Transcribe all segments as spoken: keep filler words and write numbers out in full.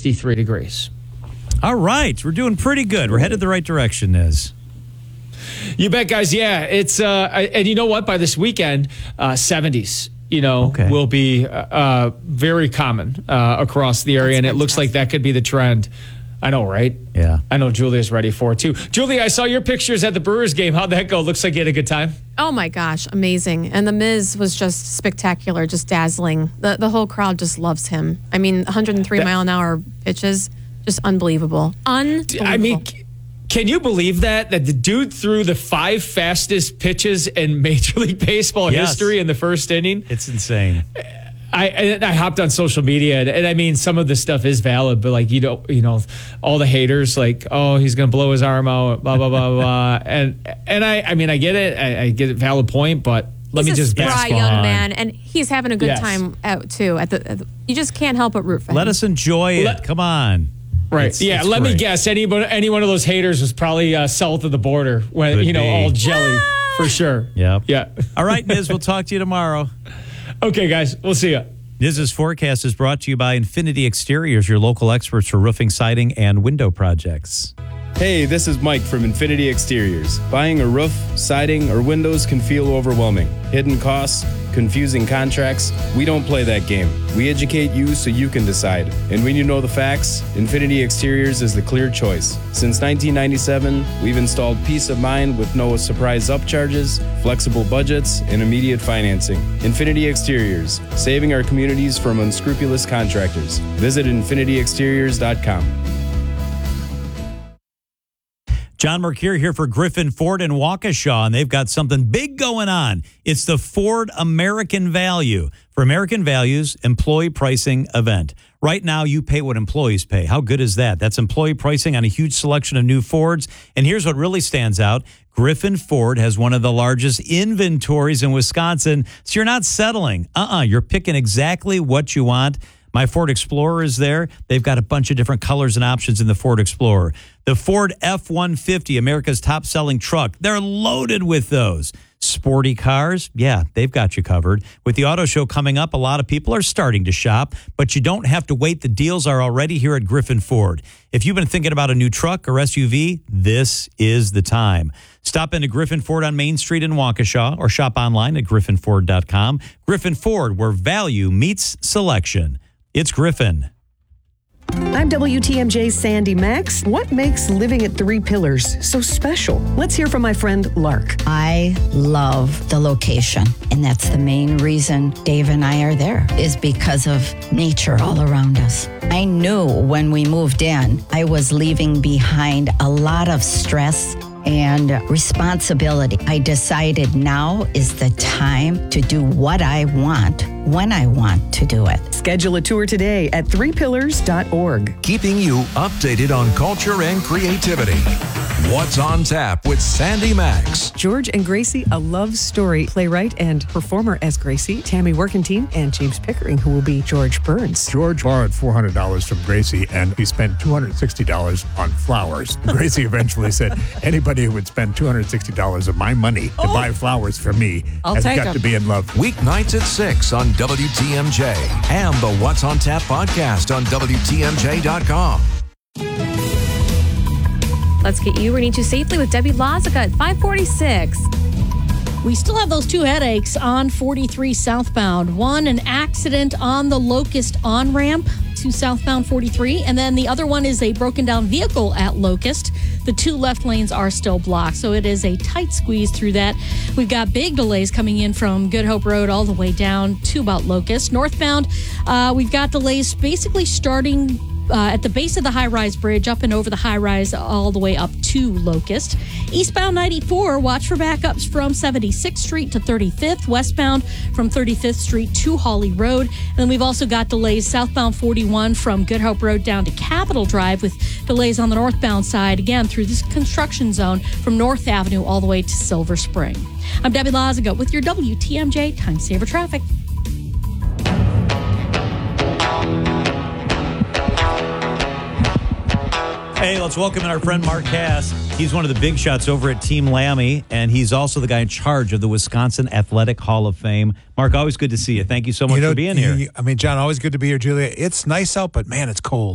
sixty-three degrees. All right. We're doing pretty good. We're headed the right direction, Niz. You bet, guys. Yeah, it's uh, and you know what? By this weekend, uh, seventies, you know, okay. will be uh, very common uh, across the area, That's and fantastic. It looks like that could be the trend. I know, right? Yeah. I know Julia's ready for it, too. Julia, I saw your pictures at the Brewers game. How'd that go? Looks like you had a good time. Oh, my gosh. Amazing. And the Miz was just spectacular, just dazzling. The the whole crowd just loves him. I mean, one hundred three that, mile an hour pitches, just unbelievable. Unbelievable. I mean, can you believe that? That the dude threw the five fastest pitches in Major League Baseball yes. history in the first inning? It's insane. I, I hopped on social media, and, and I mean, some of the stuff is valid, but like, you know, you know, all the haters, like, oh, he's going to blow his arm out, blah, blah, blah, blah. And, and I, I mean, I get it. I, I get it. Valid point, but let he's me just bask on. He's a spry young man, and he's having a good yes. time out, too. At the, at the, you just can't help but root for him. Let us enjoy let, it. Come on. Right. It's, yeah. it's let great. me guess. Any, any one of those haters was probably uh, south of the border when, Could you know, be. all jelly for sure. Yep. Yeah. All right, Niz, we'll talk to you tomorrow. Okay, guys. We'll see you. Niz's forecast is brought to you by Infinity Exteriors, your local experts for roofing, siding, and window projects. Hey, this is Mike from Infinity Exteriors. Buying a roof, siding, or windows can feel overwhelming. Hidden costs, confusing contracts. We don't play that game. We educate you so you can decide. And when you know the facts, Infinity Exteriors is the clear choice. Since nineteen ninety-seven, we've installed peace of mind with no surprise upcharges, flexible budgets, and immediate financing. Infinity Exteriors, saving our communities from unscrupulous contractors. Visit infinity exteriors dot com. John Mercure here for Griffin Ford in Waukesha, and they've got something big going on. It's the Ford American Value for American Values Employee Pricing Event. Right now, you pay what employees pay. How good is that? That's employee pricing on a huge selection of new Fords. And here's what really stands out. Griffin Ford has one of the largest inventories in Wisconsin, so you're not settling. Uh-uh, you're picking exactly what you want. My Ford Explorer is there. They've got a bunch of different colors and options in the Ford Explorer. The Ford F one fifty, America's top-selling truck, they're loaded with those. Sporty cars, yeah, they've got you covered. With the auto show coming up, a lot of people are starting to shop, but you don't have to wait. The deals are already here at Griffin Ford. If you've been thinking about a new truck or S U V, this is the time. Stop into Griffin Ford on Main Street in Waukesha or shop online at griffin ford dot com. Griffin Ford, where value meets selection. It's Griffin. I'm W T M J's Sandy Max. What makes living at Three Pillars so special? Let's hear from my friend Lark. I love the location, and that's the main reason Dave and I are there, is because of nature all around us. I knew when we moved in, I was leaving behind a lot of stress and responsibility. I decided now is the time to do what I want when I want to do it. Schedule a tour today at three pillars dot org. Keeping you updated on culture and creativity. What's on Tap with Sandy Max. George and Gracie, a love story. Playwright and performer as Gracie, Tammy Workentine, and James Pickering, who will be George Burns. George borrowed four hundred dollars from Gracie, and he spent two hundred sixty dollars on flowers. Gracie eventually said, anybody who would spend two hundred sixty dollars of my money to Oh. buy flowers for me I'll has take got 'em. to be in love. Weeknights at six on W T M J and the What's on Tap podcast on W T M J dot com. Let's get you where you need to safely with Debbie Lazica at five forty-six. We still have those two headaches on forty-three southbound. One, an accident on the Locust on-ramp to southbound forty-three. And then the other one is a broken down vehicle at Locust. The two left lanes are still blocked, so it is a tight squeeze through that. We've got big delays coming in from Good Hope Road all the way down to about Locust. Northbound, uh, we've got delays basically starting Uh, at the base of the high-rise bridge, up and over the high-rise, all the way up to Locust. Eastbound ninety-four, watch for backups from seventy-sixth Street to thirty-fifth. Westbound from thirty-fifth Street to Hawley Road. And then we've also got delays southbound forty-one from Good Hope Road down to Capitol Drive, with delays on the northbound side, again, through this construction zone from North Avenue all the way to Silver Spring. I'm Debbie Lazica with your W T M J Time Saver Traffic. Hey, let's welcome in our friend Mark Cass. He's one of the big shots over at Team Lammy, and he's also the guy in charge of the Wisconsin Athletic Hall of Fame. Mark, always good to see you. Thank you so much you know, for being here. You, I mean, John, always good to be here, Julia. It's nice out, but man, it's cold.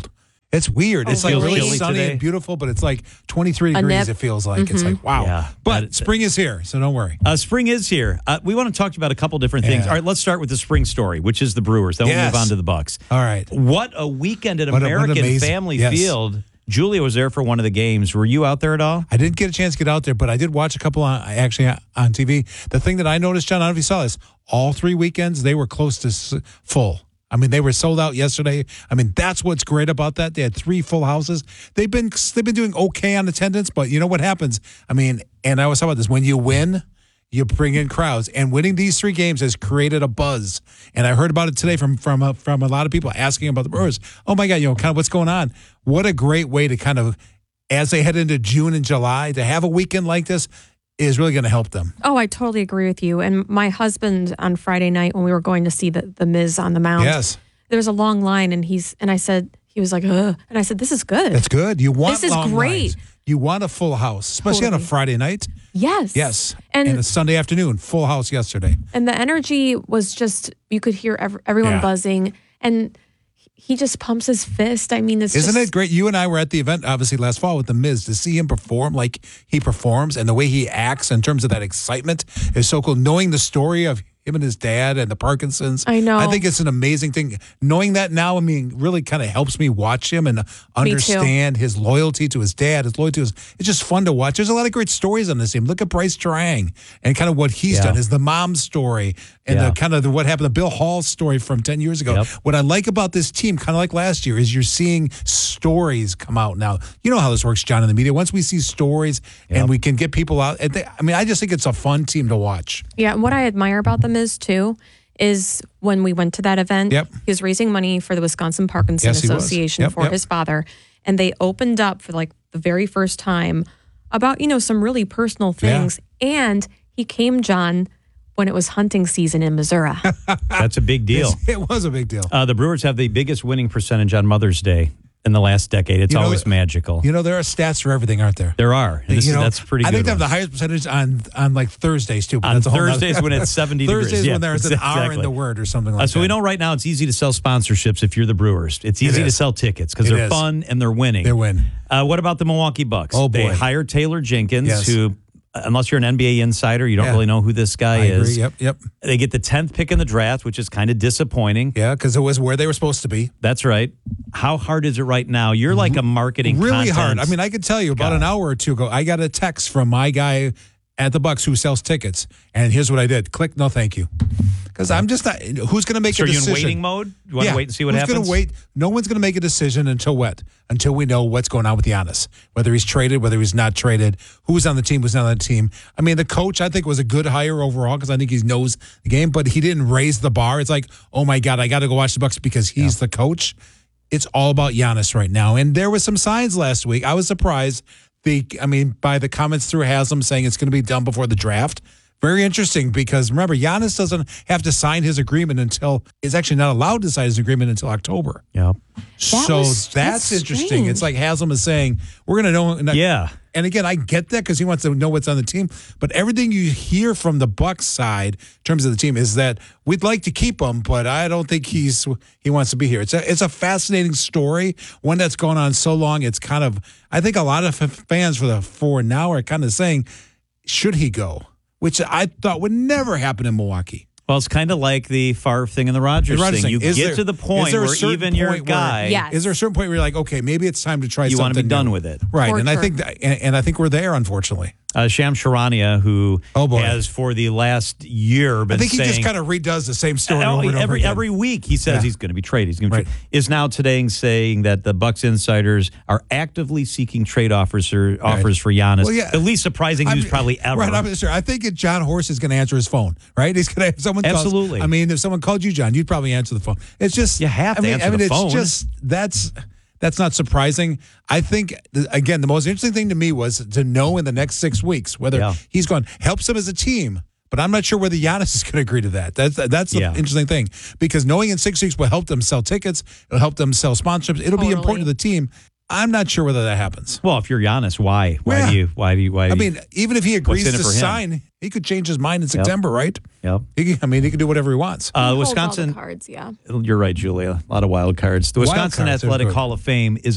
It's weird. Oh, it's like really? really Chilly sunny today? and beautiful, but it's like twenty-three A degrees, nip. it feels like. It's like, wow. Yeah. But That- spring is here, so don't worry. Uh, spring is here. Uh, we want to talk about a couple different things. Yeah. All right, let's start with the spring story, which is the Brewers. Then we'll Yes. move on to the Bucks. All right. What a weekend at What a- what American amazing- Family yes. Field. Julia was there for one of the games. Were you out there at all? I didn't get a chance to get out there, but I did watch a couple on, actually on T V. The thing that I noticed, John, I don't know if you saw this, all three weekends, they were close to s- full. I mean, they were sold out yesterday. I mean, that's what's great about that. They had three full houses. They've been they've been doing okay on attendance, but you know what happens? I mean, and I always talk about this, when you win, you bring in crowds, and winning these three games has created a buzz. And I heard about it today from from a, from a lot of people asking about the Brewers. Oh my God, you know, kind of what's going on? What a great way to kind of, as they head into June and July, to have a weekend like this is really going to help them. Oh, I totally agree with you. And my husband on Friday night when we were going to see the, the Miz on the mound, Yes, there was a long line, and he's and I said he was like, ugh, and I said, this is good. it's good. You want This is long great. lines. You want a full house, especially on a Totally. Friday night. Yes, Yes, and and a Sunday afternoon, full house yesterday. and the energy was just, you could hear ev- everyone Yeah. buzzing, and he just pumps his fist. I mean, it's Isn't just, it great? You and I were at the event, obviously, last fall with The Miz. To see him perform like he performs and the way he acts in terms of that excitement is so cool. Knowing the story of him and his dad and the Parkinson's. I know. I think it's an amazing thing. Knowing that now, I mean, really kind of helps me watch him and understand his loyalty to his dad, his loyalty to his. It's just fun to watch. There's a lot of great stories on this team. Look at Bryce Trang and kind of what he's Yeah. done. Is the mom story and Yeah. the kind of the, what happened, the Bill Hall story from ten years ago. Yep. What I like about this team, kind of like last year, is you're seeing stories come out now. You know how this works, John, in the media. Once we see stories and we can get people out, and they, I mean, I just think it's a fun team to watch. yeah. And what I admire about them is too, is when we went to that event, Yep. he was raising money for the Wisconsin Parkinson Yes, he was. Association Yep, for yep. his father, and they opened up for like the very first time about, you know, some really personal things, and he came, John, when it was hunting season in Missouri. That's a big deal. It was a big deal. Uh, the Brewers have the biggest winning percentage on Mother's Day in the last decade. It's You know, always magical. You know, there are stats for everything, aren't there? There are. And this You is, know, that's a pretty I good. think they have the one. highest percentage on on like Thursdays too. But On that's a whole nother- Thursdays when it's seventy degrees. Thursdays Yeah, when there's an hour in exactly. the word or something like Uh, so that. we know right now it's easy to sell sponsorships if you're the Brewers. It's easy It to is. sell tickets because It they're is. fun and they're winning. They win. Uh, what about the Milwaukee Bucks? Oh, They boy. hired Taylor Jenkins, Yes. who, unless you're an N B A insider, you don't Yeah. really know who this guy I is. agree. Yep, yep. They get the tenth pick in the draft, which is kind of disappointing. Yeah, because it was where they were supposed to be. That's right. How hard is it right now? You're like a marketing Really hard. content- I mean, I could tell you about God. an hour or two ago, I got a text from my guy at the Bucks who sells tickets, and here's what I did: click, no, thank you, because I'm just not. Who's going to make So a are you in decision? waiting mode? You want to wait and see what Who's happens? going to wait? No one's going to make a decision until what? Until we know what's going on with Giannis, whether he's traded, whether he's not traded, who's on the team, who's not on the team. I mean, the coach I think was a good hire overall because I think he knows the game, but he didn't raise the bar. It's like, oh my God, I got to go watch the Bucks because he's the coach. It's all about Giannis right now, and there was some signs last week. I was surprised. The, I mean, by the comments through Haslam saying it's going to be done before the draft. Very interesting because remember, Giannis doesn't have to sign his agreement until is actually not allowed to sign his agreement until October. Yeah. so was- that's, that's interesting. strange. It's like Haslam is saying we're going to know. Yeah. And again, I get that because he wants to know what's on the team. But everything you hear from the Bucks side in terms of the team is that we'd like to keep him, but I don't think he's he wants to be here. It's a it's a fascinating story, one that's gone on so long. It's kind of I think a lot of f- fans for the for now are kind of saying, should he go? Which I thought would never happen in Milwaukee. Well, it's kind of like the Favre thing and the Rodgers The Rodgers thing. You thing. Is get there- to the point is there a where certain even your point where- guy, Yes. Is there a certain point where you're like, okay, maybe it's time to try you something want to be done new? with it. Right, For and I sure. think that, and, and I think we're there, unfortunately. Uh, Sham Charania, who Oh, boy. has for the last year been I think he saying, just kind of redoes the same story Oh, over and over every again. every week he says Yeah. he's going to be traded. He's going Right. to is now today saying that the Bucks insiders are actively seeking trade offers or, offers for Giannis. Well, yeah. The least surprising I'm- news probably ever. Right, I'm sure. I think if John Horst is going to answer his phone, right? He's going to have someone calls- Absolutely. I mean, if someone called you, John, you'd probably answer the phone. It's just You have I to mean, answer I mean, the it's phone. just that's that's not surprising. I think th- again, the most interesting thing to me was to know in the next six weeks whether Yeah. he's going helps him as a team. But I'm not sure whether Giannis is going to agree to that. That's that's the Yeah. interesting thing because knowing in six weeks will help them sell tickets, it'll help them sell sponsorships. It'll be Totally. important to the team. I'm not sure whether that happens. Well, if you're Giannis, why? Why Yeah. do you? Why do you? Why? I do you- mean, even if he agrees in it to for him? sign, he could change his mind in September, right? Yep. He can, I mean, he can do whatever he wants. Uh, Holds all the Wisconsin. cards, yeah. You're right, Julia. A lot of wild cards. The Wild Wisconsin cards are Athletic good. Hall of Fame is